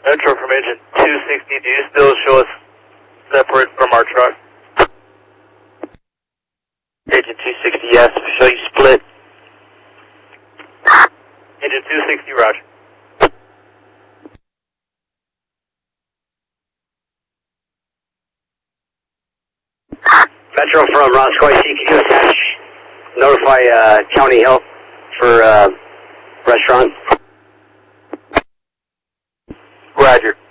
Metro from Agent 260, do you still show us separate from our truck? Agent 260, yes. Show you split. Agent 260, roger. Metro from Roscoe, can you attach, notify County Health for restaurant? Roger.